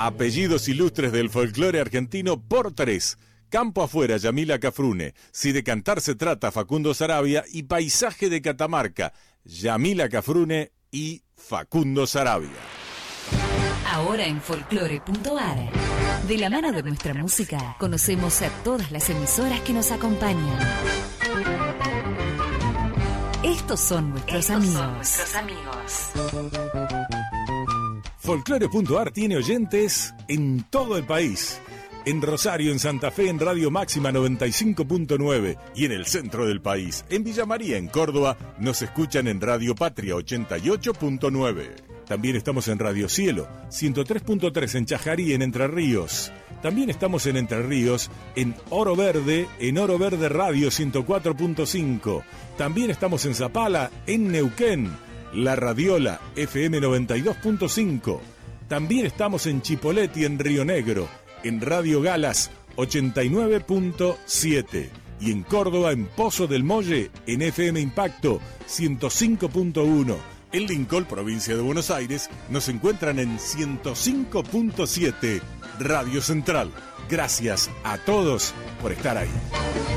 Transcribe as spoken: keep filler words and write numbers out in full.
Apellidos ilustres del folclore argentino por tres. Campo afuera, Yamila Cafrune. Si de cantar se trata, Facundo Sarabia. Y Paisaje de Catamarca, Yamila Cafrune y Facundo Sarabia. Ahora en folclore punto ar, de la mano de nuestra música, conocemos a todas las emisoras que nos acompañan. Estos son nuestros Estos amigos. son nuestros amigos. folclore punto ar tiene oyentes en todo el país. En Rosario, en Santa Fe, en Radio Máxima noventa y cinco punto nueve y en el centro del país. En Villa María, en Córdoba, nos escuchan en Radio Patria ochenta y ocho punto nueve. También estamos en Radio Cielo, ciento tres punto tres en Chajarí, en Entre Ríos. También estamos en Entre Ríos, en Oro Verde, en Oro Verde Radio ciento cuatro punto cinco. También estamos en Zapala, en Neuquén, La Radiola F M noventa y dos punto cinco. También estamos en Chipoleti, en Río Negro, en Radio Galas ochenta y nueve punto siete. Y en Córdoba, en Pozo del Molle, en F M Impacto ciento cinco punto uno. En Lincoln, provincia de Buenos Aires, nos encuentran en ciento cinco punto siete, Radio Central. Gracias a todos por estar ahí.